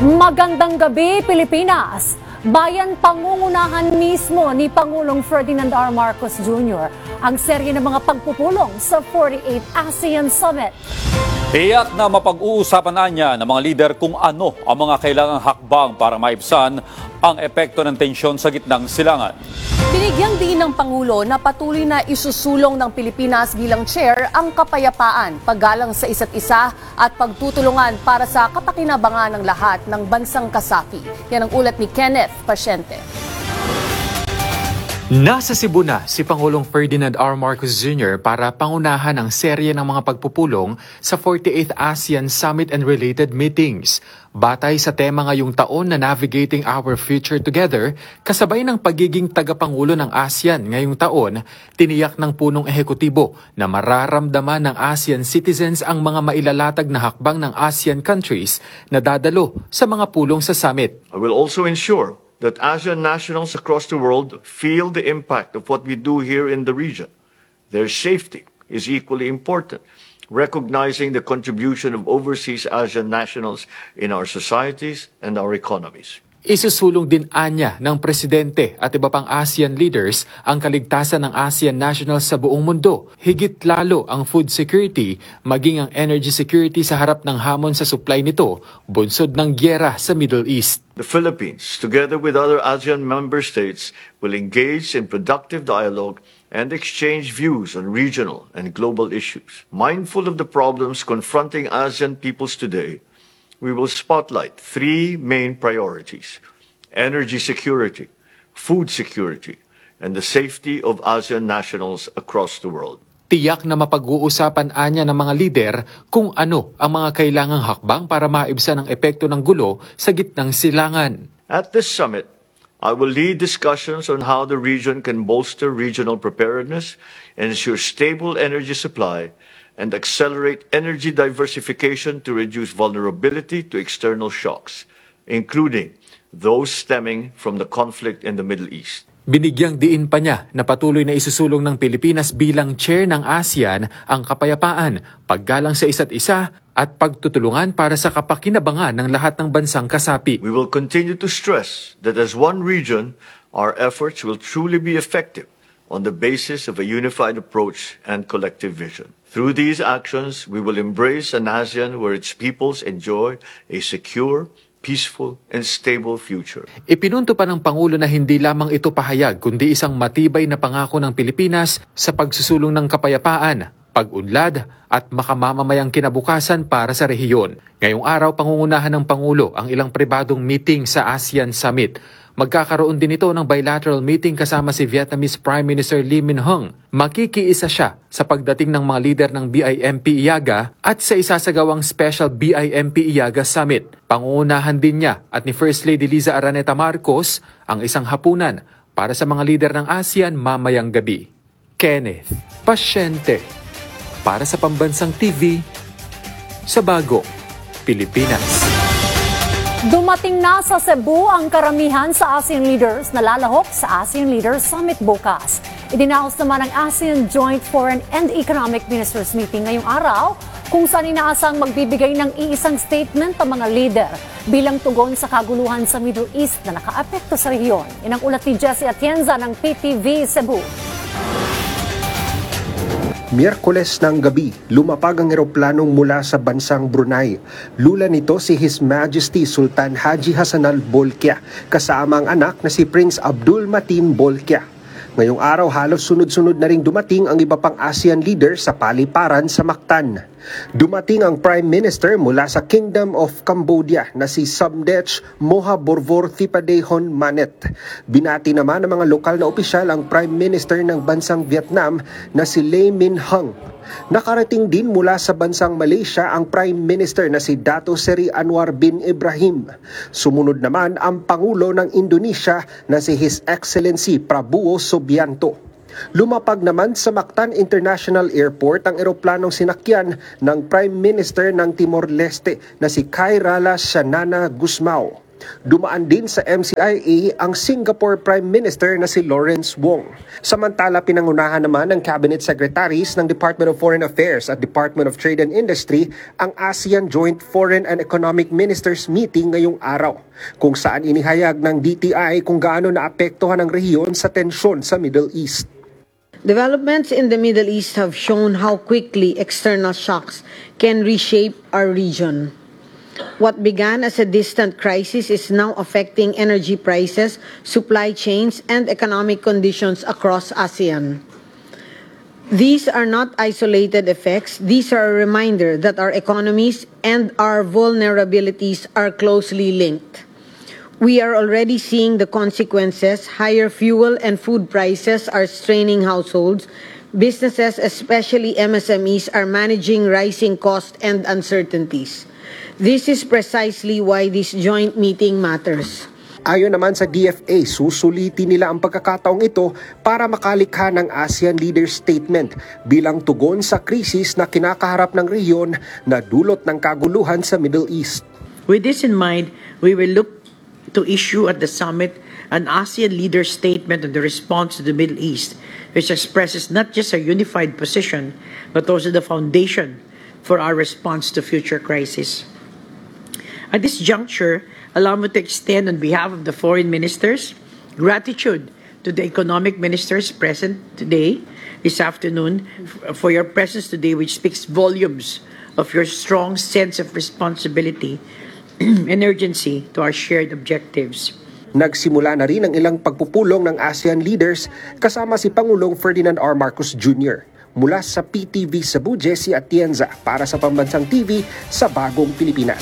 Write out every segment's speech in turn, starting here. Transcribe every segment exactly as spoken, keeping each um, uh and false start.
Magandang gabi, Pilipinas! Bayan pangungunahan mismo ni Pangulong Ferdinand R. Marcos Junior ang serye ng mga pagpupulong sa forty-eighth ASEAN Summit. Tiyak na mapag-uusapan na niya ng mga lider kung ano ang mga kailangang hakbang para maibsan ang epekto ng tensyon sa gitnang silangan. Binigyang diin ng Pangulo na patuloy na isusulong ng Pilipinas bilang chair ang kapayapaan, paggalang sa isa't isa at pagtutulungan para sa kapakinabangan ng lahat ng bansang kasapi. Yan ang ulat ni Kenneth Pasyente. Nasa Cebu na si Pangulong Ferdinand R. Marcos Junior para pangunahan ang serye ng mga pagpupulong sa forty-eighth ASEAN Summit and related meetings. Batay sa tema ngayong taon na Navigating Our Future Together, kasabay ng pagiging tagapangulo ng ASEAN ngayong taon, tiniyak ng punong ehekutibo na mararamdaman ng ASEAN citizens ang mga mailalatag na hakbang ng ASEAN countries na dadalo sa mga pulong sa summit. I will also ensure that ASEAN nationals across the world feel the impact of what we do here in the region. Their safety is equally important, recognizing the contribution of overseas ASEAN nationals in our societies and our economies. Isusulong din anya ng Presidente at iba pang ASEAN leaders ang kaligtasan ng ASEAN nationals sa buong mundo. Higit lalo ang food security, maging ang energy security sa harap ng hamon sa supply nito, bunsod ng gyera sa Middle East. The Philippines, together with other ASEAN member states, will engage in productive dialogue and exchange views on regional and global issues. Mindful of the problems confronting ASEAN peoples today, we will spotlight three main priorities: energy security, food security, and the safety of ASEAN nationals across the world. Tiyak na mapag-uusapan anya ng mga lider kung ano ang mga kailangang hakbang para maibsan ang epekto ng gulo sa gitnang silangan. At this summit, I will lead discussions on how the region can bolster regional preparedness, ensure stable energy supply, and accelerate energy diversification to reduce vulnerability to external shocks, including those stemming from the conflict in the Middle East. Binigyang diin pa niya na patuloy na isusulong ng Pilipinas bilang chair ng ASEAN ang kapayapaan, paggalang sa isa't isa at pagtutulungan para sa kapakinabangan ng lahat ng bansang kasapi. We will continue to stress that as one region, our efforts will truly be effective on the basis of a unified approach and collective vision. Through these actions, we will embrace an ASEAN where its peoples enjoy a secure, peaceful, and stable future. Ipinunto pa ng Pangulo na hindi lamang ito pahayag kundi isang matibay na pangako ng Pilipinas sa pagsusulong ng kapayapaan, pag-unlad at makamamamayang kinabukasan para sa rehiyon. Ngayong araw, pangungunahan ng Pangulo ang ilang pribadong meeting sa ASEAN Summit. Magkakaroon din ito ng bilateral meeting kasama si Vietnamese Prime Minister Lee Min-hung. Makikiisa siya sa pagdating ng mga lider ng B I M P IAGA at sa isasagawang Special B I M P IAGA Summit. Pangungunahan din niya at ni First Lady Liza Araneta Marcos ang isang hapunan para sa mga lider ng ASEAN mamayang gabi. Kenneth Pasyente para sa Pambansang T V sa Bagong Pilipinas. Dumating na sa Cebu ang karamihan sa ASEAN leaders na lalahok sa ASEAN Leaders Summit bukas. Idinaos naman ang ASEAN Joint Foreign and Economic Ministers Meeting ngayong araw kung saan inaasang magbibigay ng iisang statement ang mga leader bilang tugon sa kaguluhan sa Middle East na nakaapekto sa rehiyon. Yan ang ulat ni Jessie Atienza ng P T V Cebu. Miyerkules ng gabi, lumapag ang eroplanong mula sa bansang Brunei. Lula nito si His Majesty Sultan Haji Hassanal Bolkiah, kasama ang anak na si Prince Abdul Mateen Bolkiah. Ngayong araw halos sunod-sunod na ring dumating ang iba pang ASEAN leaders sa paliparan sa Mactan. Dumating ang Prime Minister mula sa Kingdom of Cambodia na si Samdech Mohaborvor Thipadehon Manet. Binati naman ng mga lokal na opisyal ang Prime Minister ng bansang Vietnam na si Lee Min-hung. Nakarating din mula sa bansang Malaysia ang Prime Minister na si Dato Seri Anwar bin Ibrahim. Sumunod naman ang Pangulo ng Indonesia na si His Excellency Prabowo Subianto. Lumapag naman sa Mactan International Airport ang eroplanong sinakyan ng Prime Minister ng Timor-Leste na si Khairala Shanana Gusmao. Dumaan din sa M C I A ang Singapore Prime Minister na si Lawrence Wong. Samantala, pinangunahan naman ng Cabinet Secretaries ng Department of Foreign Affairs at Department of Trade and Industry ang ASEAN Joint Foreign and Economic Ministers Meeting ngayong araw, kung saan inihayag ng D T I kung gaano naapektuhan ang rehiyon sa tensyon sa Middle East. Developments in the Middle East have shown how quickly external shocks can reshape our region. What began as a distant crisis is now affecting energy prices, supply chains, and economic conditions across ASEAN. These are not isolated effects. These are a reminder that our economies and our vulnerabilities are closely linked. We are already seeing the consequences. Higher fuel and food prices are straining households. Businesses, especially M S M Es, are managing rising costs and uncertainties. This is precisely why this joint meeting matters. Ayon naman sa D F A, susulitin nila ang pagkakataong ito para makalikha ng ASEAN Leaders Statement bilang tugon sa krisis na kinakaharap ng rehiyon na dulot ng kaguluhan sa Middle East. With this in mind, we will look to issue at the summit an ASEAN Leaders Statement on the response to the Middle East, which expresses not just a unified position, but also the foundation for our response to future crises. At this juncture, allow me to extend on behalf of the foreign ministers gratitude to the economic ministers present today, this afternoon, for your presence today, which speaks volumes of your strong sense of responsibility and urgency to our shared objectives. Nagsimula na rin ang ilang pagpupulong ng ASEAN leaders kasama si Pangulong Ferdinand R. Marcos Junior Mula sa P T V Cebu, Jesse Atienza para sa Pambansang T V sa Bagong Pilipinas.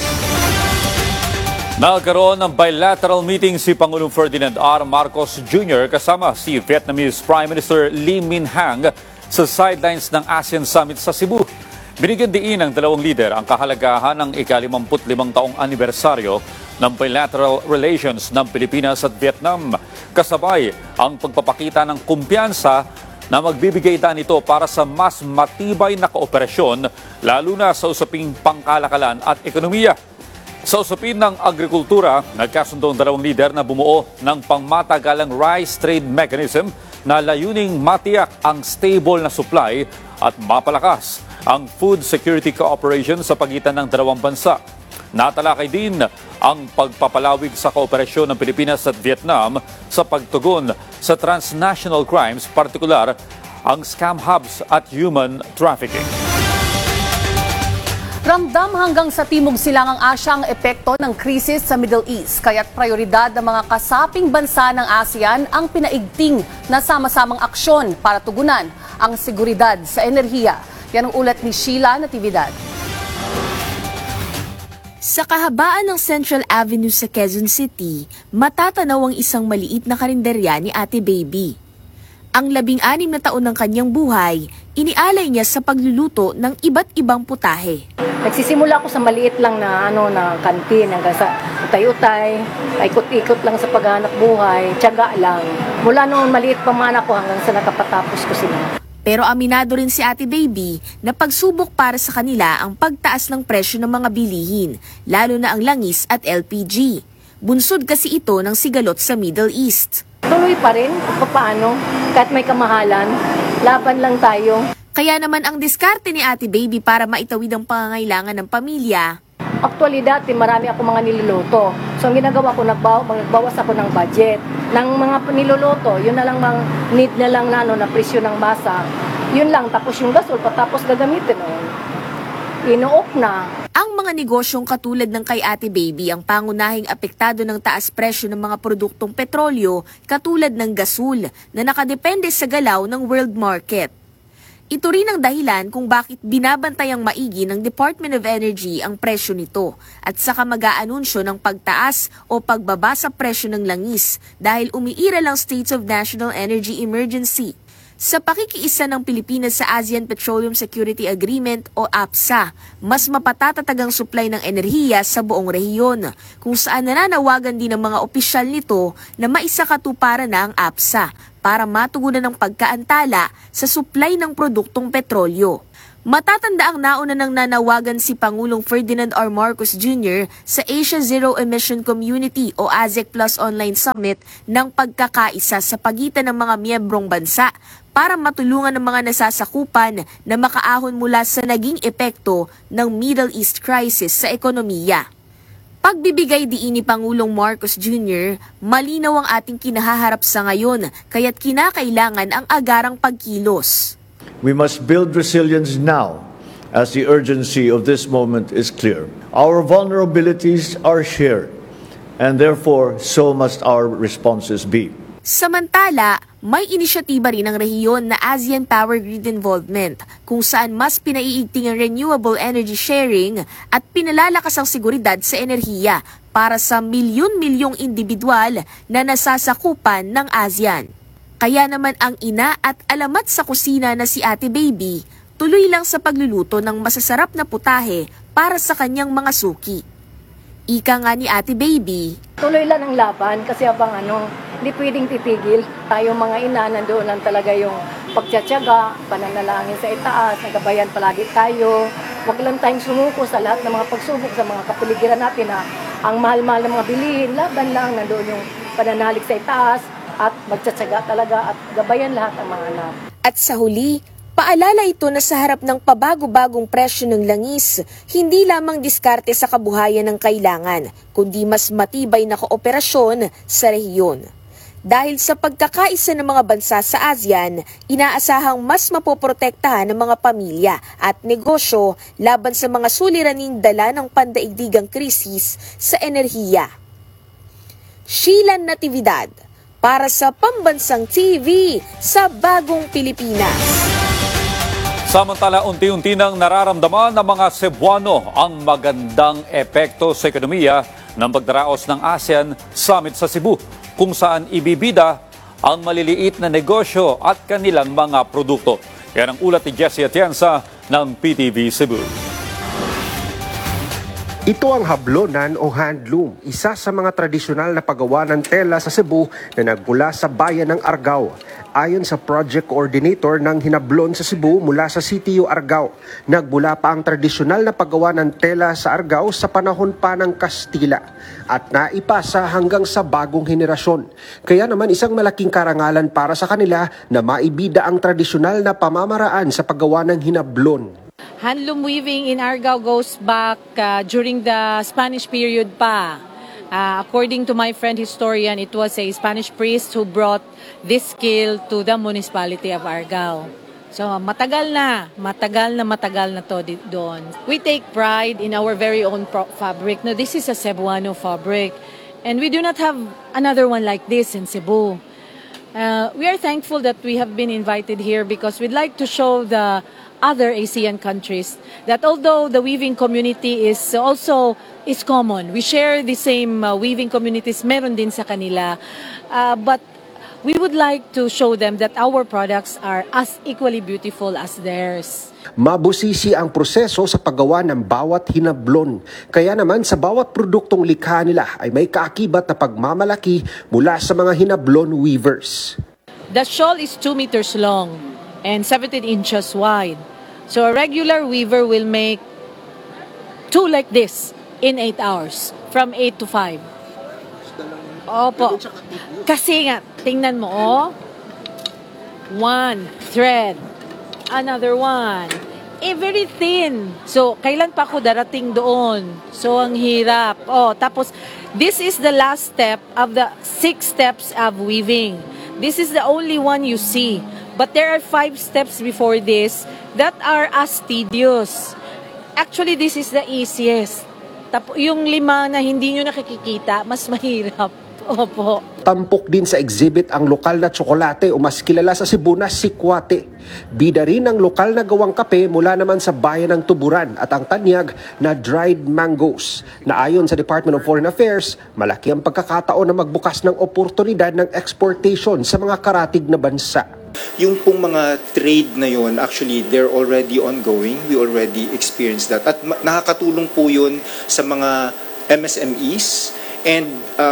Nagkaroon ng bilateral meeting si Pangulong Ferdinand R. Marcos Junior kasama si Vietnamese Prime Minister Lee Min-hang sa sidelines ng ASEAN Summit sa Cebu. Binigyan diin ng dalawang lider ang kahalagahan ng ika-limampu't limang taong anibersaryo ng bilateral relations ng Pilipinas at Vietnam. Kasabay ang pagpapakita ng kumpiyansa na magbibigay daan ito para sa mas matibay na kooperasyon lalo na sa usaping pangkalakalan at ekonomiya. Sa usapin ng agrikultura, nagkasundo ang dalawang lider na bumuo ng pangmatagalang rice trade mechanism na layuning matiyak ang stable na supply at mapalakas ang food security cooperation sa pagitan ng dalawang bansa. Natalakay din ang pagpapalawig sa kooperasyon ng Pilipinas at Vietnam sa pagtugon sa transnational crimes, partikular ang scam hubs at human trafficking. Ramdam hanggang sa Timog Silangang Asya ang epekto ng krisis sa Middle East, kaya't prioridad ng mga kasaping bansa ng ASEAN ang pinaigting na sama-samang aksyon para tugunan ang seguridad sa enerhiya. Yan ang ulat ni Sheila Natividad. Sa kahabaan ng Central Avenue sa Quezon City, matatanaw ang isang maliit na karinderya ni Ate Baby. Ang labing-anim na taon ng kanyang buhay, inialay niya sa pagluluto ng iba't ibang putahe. Nagsisimula ako sa maliit lang na ano na kantin hanggang sa utay-utay, ikot-ikot lang sa paghanap buhay, tiyaga lang. Mula noon maliit pa man ako hanggang sa nakapatapos ko sila. Pero aminado rin si Ate Baby na pagsubok para sa kanila ang pagtaas ng presyo ng mga bilihin, lalo na ang langis at L P G. Bunsod kasi ito ng sigalot sa Middle East. Tuloy pa rin kung paano, kahit may kamahalan, laban lang tayo. Kaya naman ang diskarte ni Ate Baby para maitawid ang pangangailangan ng pamilya. Actually dati marami ako mga niluluto. So ang ginagawa ko, nagbaw, nagbawas ako ng budget. Ng mga niluluto, yun na lang mang need na lang na, ano, na presyo ng masa. Yun lang, tapos yung gasol, patapos gagamitin. Oh. Inuok na. Ang mga negosyong katulad ng kay Ate Baby ang pangunahing apektado ng taas presyo ng mga produktong petrolyo katulad ng gasul na nakadepende sa galaw ng world market. Ito rin ang dahilan kung bakit binabantayang maigi ng Department of Energy ang presyo nito at saka mag-aanunsyo ng pagtaas o pagbaba sa presyo ng langis dahil umiiral ang States of National Energy Emergency. Sa pakikiisa ng Pilipinas sa ASEAN Petroleum Security Agreement o APSA, mas mapatatatag ang supply ng enerhiya sa buong rehiyon, kung saan nananawagan din ng mga opisyal nito na maisakatuparan na ang APSA para matugunan ng pagkaantala sa supply ng produktong petrolyo. Matatanda ang nauna nang nanawagan si Pangulong Ferdinand R. Marcos Junior sa Asia Zero Emission Community o A Z E C Plus Online Summit ng pagkakaisa sa pagitan ng mga miyembrong bansa para matulungan ng mga nasasakupan na makaahon mula sa naging epekto ng Middle East crisis sa ekonomiya. Pagbibigay diin ni Pangulong Marcos Junior, malinaw ang ating kinahaharap sa ngayon kaya't kinakailangan ang agarang pagkilos. We must build resilience now, as the urgency of this moment is clear. Our vulnerabilities are shared, and therefore so must our responses be. Samantala, may inisyatiba rin ng rehiyon na ASEAN Power Grid Involvement kung saan mas pinaiigting ang renewable energy sharing at pinalalakas ang seguridad sa enerhiya para sa milyon-milyong individual na nasasakupan ng ASEAN. Kaya naman ang ina at alamat sa kusina na si Ate Baby, tuloy lang sa pagluluto ng masasarap na putahe para sa kanyang mga suki. Ika nga ni Ate Baby, Tuloy lang ang laban kasi abang ano, hindi pwedeng titigil. Tayo mga ina, nandoon lang talaga yung pagtsatsaga, pananalangin sa itaas, nagabayan palagi tayo. Huwag lang tayong sumuko sa lahat ng mga pagsubok sa mga kapaligiran natin na ang mahal-mahal ng mga bilihin, laban lang, nandoon yung pananalig sa itaas, at magtsatsaga talaga at gabayan lahat ng mga anak. At sa huli, paalala ito na sa harap ng pabago-bagong presyo ng langis, hindi lamang diskarte sa kabuhayan ng kailangan, kundi mas matibay na kooperasyon sa rehiyon. Dahil sa pagkakaisa ng mga bansa sa ASEAN, inaasahang mas mapoprotektahan ng mga pamilya at negosyo laban sa mga suliraning dala ng pandaigdigang krisis sa enerhiya. Sheila Natividad, para sa Pambansang T V sa Bagong Pilipinas. Samantala, unti-unti nang nararamdaman ng mga Cebuano ang magandang epekto sa ekonomiya ng pagdaraos ng ASEAN Summit sa Cebu, kung saan ibibida ang maliliit na negosyo at kanilang mga produkto. Yan ang ulat ni Jessie Atienza ng P T V Cebu. Ito ang hablonan o handloom, isa sa mga tradisyonal na paggawa ng tela sa Cebu na nagmula sa bayan ng Argao. Ayon sa project coordinator ng hinablon sa Cebu mula sa C T U Argao, nagmula pa ang tradisyonal na paggawa ng tela sa Argao sa panahon pa ng Kastila at naipasa hanggang sa bagong henerasyon. Kaya naman isang malaking karangalan para sa kanila na maibida ang tradisyonal na pamamaraan sa paggawa ng hinablon. Handloom weaving in Argao goes back uh, during the Spanish period pa. Uh, according to my friend historian, it was a Spanish priest who brought this skill to the municipality of Argao. So matagal na, matagal na matagal na to di- doon. We take pride in our very own pro- fabric. Now, this is a Cebuano fabric and we do not have another one like this in Cebu. Uh, we are thankful that we have been invited here because we'd like to show the other ASEAN countries that although the weaving community is also is common, we share the same uh, weaving communities, meron din sa kanila, uh, but we would like to show them that our products are as equally beautiful as theirs. Mabusisi ang proseso sa paggawa ng bawat hinablon. Kaya naman sa bawat produktong likha nila ay may kaakibat na pagmamalaki mula sa mga hinablon weavers. The shawl is two meters long and seventeen inches wide. So a regular weaver will make two like this in eight hours, from eight to five. Opo. Kasi nga, tingnan mo, oh. One thread. Another one. Eh, very thin. So, kailan pa ako darating doon? So, ang hirap. Oh, tapos, this is the last step of the six steps of weaving. This is the only one you see. But there are five steps before this that are as tedious. Actually, this is the easiest. Tapo, yung lima na hindi nyo nakikita, mas mahirap. Opo. Tampok din sa exhibit ang lokal na tsokolate o mas kilala sa Cebu na sikwate. Bida rin ang lokal na gawang kape mula naman sa bayan ng Tuburan at ang tanyag na dried mangoes na ayon sa Department of Foreign Affairs, malaki ang pagkakataon na magbukas ng oportunidad ng exportation sa mga karatig na bansa. Yung pong mga trade na yon, actually, they're already ongoing. We already experienced that. At nakakatulong po yun sa mga M S M Es and uh,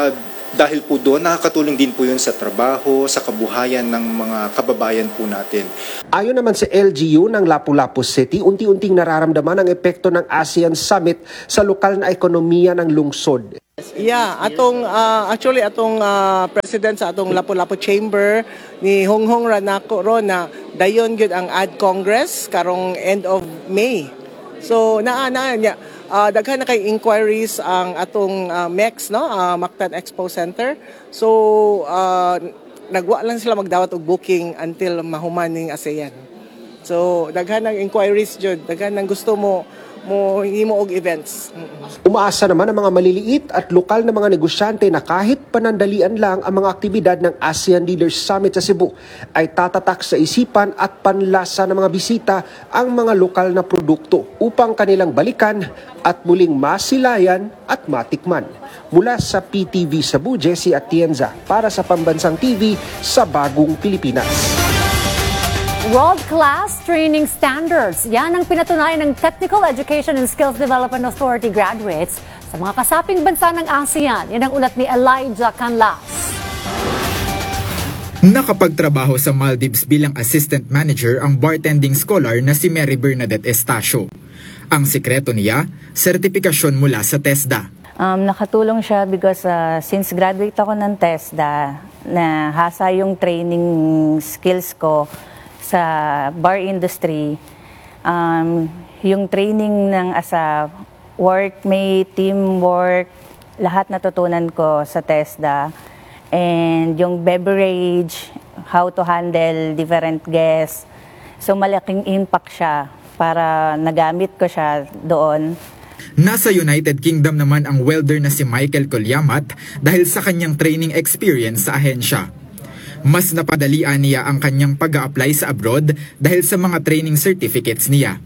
Dahil po doon, nakakatulong din po yun sa trabaho, sa kabuhayan ng mga kababayan po natin. Ayon naman sa L G U ng Lapu-Lapu City, unti-unting nararamdaman ang epekto ng ASEAN Summit sa lokal na ekonomiya ng lungsod. Yeah, atong uh, actually atong uh, president sa atong Lapu-Lapu Chamber ni Honghong Ranako ro na dayon gyud ang Ad Congress karong end of May. So naa na niya uh, daghan na kay inquiries ang atong uh, M E X no, uh, Mactan Expo Center. So uh, nagwa lang sila magdawat og booking until mahuman ning ASEAN. So daghan ng inquiries jud, daghan ng gusto mo mo himo og events. Umaasa naman ang mga maliliit at lokal na mga negosyante na kahit panandalian lang ang mga aktibidad ng ASEAN Leaders Summit sa Cebu ay tatatak sa isipan at panlasa ng mga bisita ang mga lokal na produkto upang kanilang balikan at muling masilayan at matikman. Mula sa P T V Cebu, Jesse Atienza para sa Pambansang T V sa Bagong Pilipinas. World-class training standards. Yan ang pinatunayan ng Technical Education and Skills Development Authority graduates sa mga kasaping bansa ng ASEAN. Yan ang ulat ni Elijah Canlas. Nakapagtrabaho sa Maldives bilang assistant manager ang bartending scholar na si Mary Bernadette Estacio. Ang sikreto niya, sertipikasyon mula sa TESDA. Um, nakatulong siya because uh, since graduate ako ng TESDA, na hasa yung training skills ko sa bar industry, um, yung training ng as a workmate, teamwork, lahat natutunan ko sa TESDA. And yung beverage, how to handle different guests. So malaking impact siya para nagamit ko siya doon. Nasa United Kingdom naman ang welder na si Michael Colyamat dahil sa kanyang training experience sa ahensya. Mas napadalian niya ang kanyang pag-a-apply sa abroad dahil sa mga training certificates niya.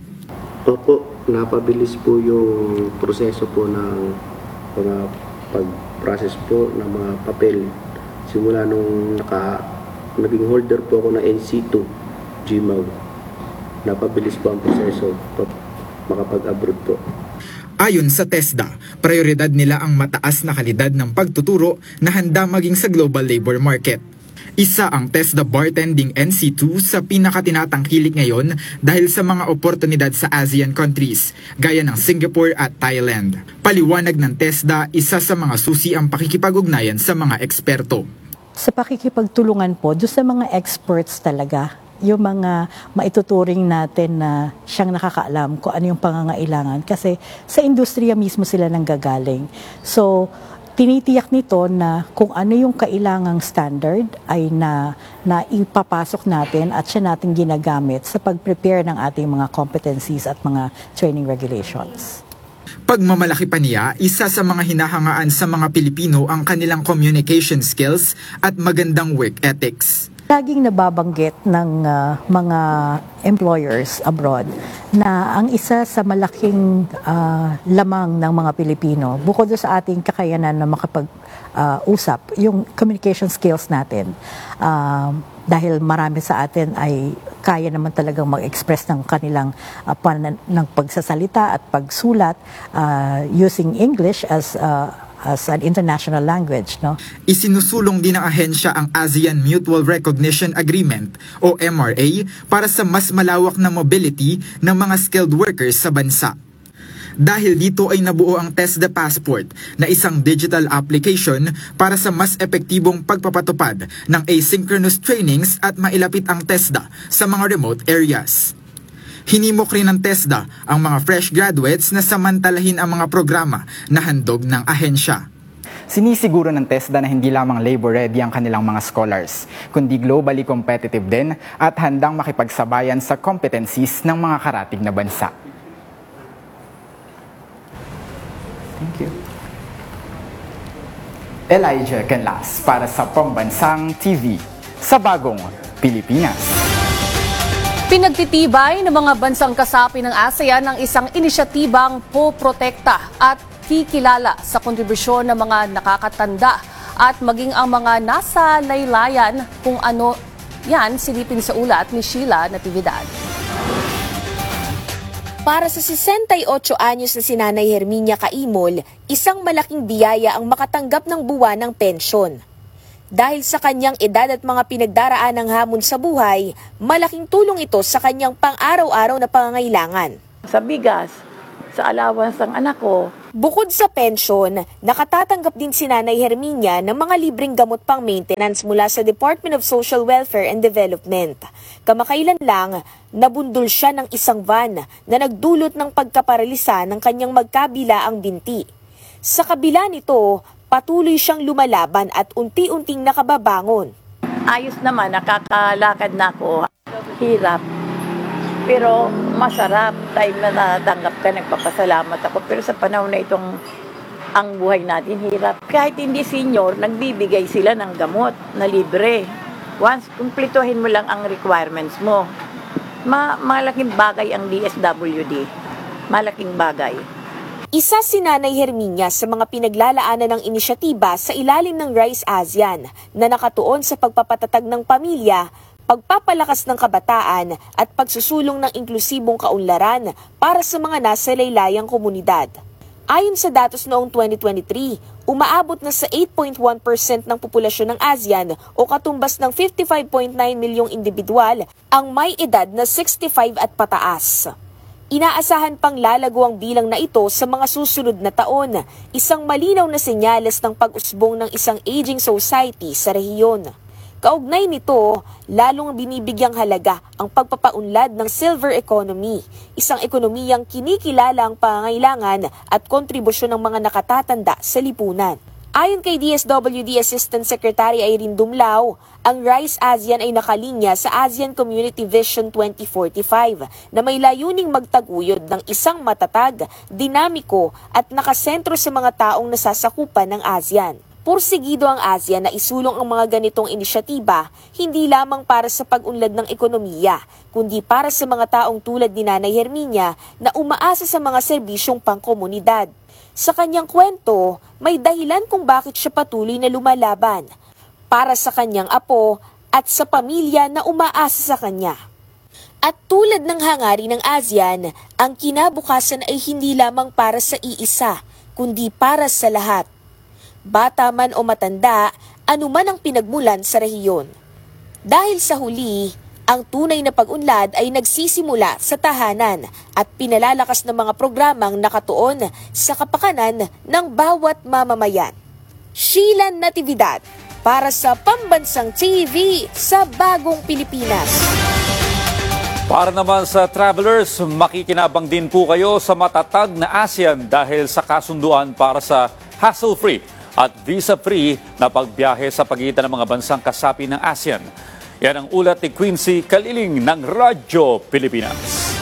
Opo, napabilis po yung proseso po ng mga pag-process po ng mga papel. Simula nung naka, naging holder po ako ng N C two, G M A W. Napabilis po ang proseso po makapag-abroad po. Ayon sa TESDA, prioridad nila ang mataas na kalidad ng pagtuturo na handa maging sa global labor market. Isa ang TESDA Bartending N C two sa pinakatinatangkilik ngayon dahil sa mga oportunidad sa ASEAN countries, gaya ng Singapore at Thailand. Paliwanag ng TESDA, isa sa mga susi ang pakikipag-ugnayan sa mga eksperto. Sa pakikipagtulungan po, doon sa mga experts talaga, yung mga maituturing natin na siyang nakakaalam kung ano yung pangangailangan. Kasi sa industriya mismo sila nanggagaling. So, tinitiyak nito na kung ano yung kailangang standard ay na, na ipapasok natin at siya natin ginagamit sa pag-prepare ng ating mga competencies at mga training regulations. Pagmamalaki pa niya, isa sa mga hinahangaan sa mga Pilipino ang kanilang communication skills at magandang work ethics. Laging nababanggit ng uh, mga employers abroad na ang isa sa malaking uh, lamang ng mga Pilipino, bukod sa ating kakayanan na makapag-usap, uh, yung communication skills natin. Uh, dahil marami sa atin ay kaya naman talagang mag-express ng kanilang uh, pan- ng pagsasalita at pagsulat uh, using English as uh, as an international language, no? Isinusulong din ng ahensya ang ASEAN Mutual Recognition Agreement o M R A para sa mas malawak na mobility ng mga skilled workers sa bansa. Dahil dito ay nabuo ang TESDA Passport na isang digital application para sa mas epektibong pagpapatupad ng asynchronous trainings at mailapit ang TESDA sa mga remote areas. Hinimok rin ng TESDA ang mga fresh graduates na samantalahin ang mga programa na handog ng ahensya. Sinisiguro ng TESDA na hindi lamang labor ready ang kanilang mga scholars, kundi globally competitive din at handang makipagsabayan sa competencies ng mga karatig na bansa. Thank you. Elijah Canlas para sa Pambansang T V sa Bagong Pilipinas. Pinagtitibay ng mga bansang kasapi ng ASEAN ang isang inisyatibang poprotekta at kikilala sa kontribusyon ng mga nakakatanda at maging ang mga nasa laylayan kung ano yan silipin sa ulat ni Sheila Natividad. Para sa sesentayotso anyos na si Nanay Herminia Caimol, isang malaking biyaya ang makatanggap ng buwan ng pensyon. Dahil sa kanyang edad at mga pinagdaraan ng hamon sa buhay, malaking tulong ito sa kanyang pang-araw-araw na pangangailangan. Sa bigas, sa allowance ng anak ko. Bukod sa pensyon, nakatatanggap din si Nanay Herminia ng mga libreng gamot pang maintenance mula sa Department of Social Welfare and Development. Kamakailan lang, nabundol siya ng isang van na nagdulot ng pagkaparalisa ng kanyang magkabilaang binti. Sa kabila nito, patuloy siyang lumalaban at unti-unting nakababangon. Ayos naman, nakakalakad na ako. Hirap. Pero masarap, time na natatanggap ka, nagpapasalamat ako. Pero sa panahon na itong ang buhay natin, hirap. Kahit hindi senior, nagbibigay sila ng gamot na libre. Once kumplituhin mo lang ang requirements mo, ma malaking bagay ang D S W D. Malaking bagay. Isa si Nanay Herminia sa mga pinaglalaanan ng inisyatiba sa ilalim ng Rise ASEAN na nakatuon sa pagpapatatag ng pamilya, pagpapalakas ng kabataan at pagsusulong ng inklusibong kaunlaran para sa mga nasa laylayang komunidad. Ayon sa datos noong twenty twenty-three, umaabot na sa eight point one percent ng populasyon ng ASEAN o katumbas ng fifty-five point nine milyong individual ang may edad na sixty-five at pataas. Inaasahan pang lalago ang bilang na ito sa mga susunod na taon, isang malinaw na senyales ng pag-usbong ng isang aging society sa rehiyon. Kaugnay nito, lalong binibigyang halaga ang pagpapaunlad ng silver economy, isang ekonomiyang kinikilala ang pangangailangan at kontribusyon ng mga nakatatanda sa lipunan. Ayon kay D S W D Assistant Secretary Irene Dumlao, ang Rise ASEAN ay nakalinya sa ASEAN Community Vision twenty forty-five na may layuning magtaguyod ng isang matatag, dinamiko at nakasentro sa mga taong nasasakupan ng ASEAN. Pursigido ang ASEAN na isulong ang mga ganitong inisyatiba hindi lamang para sa pag-unlad ng ekonomiya, kundi para sa mga taong tulad ni Nanay Herminia na umaasa sa mga serbisyong pangkomunidad. Sa kanyang kwento, may dahilan kung bakit siya patuloy na lumalaban, para sa kanyang apo at sa pamilya na umaasa sa kanya. At tulad ng hangarin ng ASEAN, ang kinabukasan ay hindi lamang para sa iisa, kundi para sa lahat. Bata man o matanda, anuman ang pinagmulan sa rehiyon. Dahil sa huli, ang tunay na pag-unlad ay nagsisimula sa tahanan at pinalalakas ng mga programang nakatuon sa kapakanan ng bawat mamamayan. Sheila Natividad para sa Pambansang T V sa Bagong Pilipinas. Para naman sa travelers, makikinabang din po kayo sa matatag na ASEAN dahil sa kasunduan para sa hassle-free at visa-free na pagbiyahe sa pagitan ng mga bansang kasapi ng ASEAN. Yan ang ulat ni Quincy Kaliling ng Radyo Pilipinas.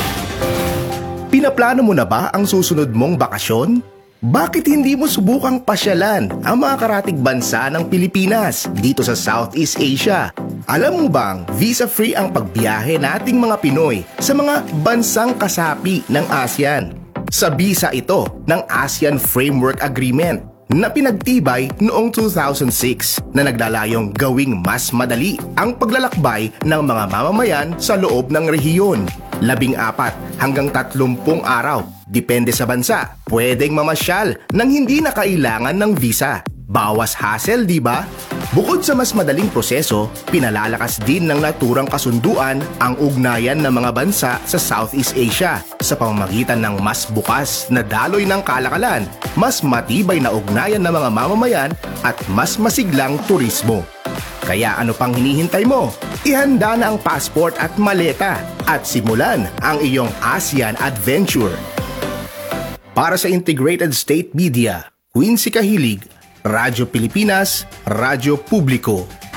Pinaplano mo na ba ang susunod mong bakasyon? Bakit hindi mo subukang pasyalan ang mga karatig bansa ng Pilipinas dito sa Southeast Asia? Alam mo bang visa-free ang pagbiyahe nating mga Pinoy sa mga bansang kasapi ng ASEAN? Sa bisa ito ng ASEAN Framework Agreement na pinagtibay noong two thousand six na naglalayong gawing mas madali ang paglalakbay ng mga mamamayan sa loob ng rehiyon. Labing apat hanggang tatlumpung araw, depende sa bansa, pwedeng mamasyal nang hindi na kailangan ng visa. Bawas hassle, di ba? Bukod sa mas madaling proseso, pinalalakas din ng naturang kasunduan ang ugnayan ng mga bansa sa Southeast Asia sa pamamagitan ng mas bukas na daloy ng kalakalan, mas matibay na ugnayan ng mga mamamayan at mas masiglang turismo. Kaya ano pang hinihintay mo? Ihanda na ang passport at maleta at simulan ang iyong ASEAN adventure. Para sa Integrated State Media, Quincy Kahilig, Radyo Pilipinas, Radyo Publiko.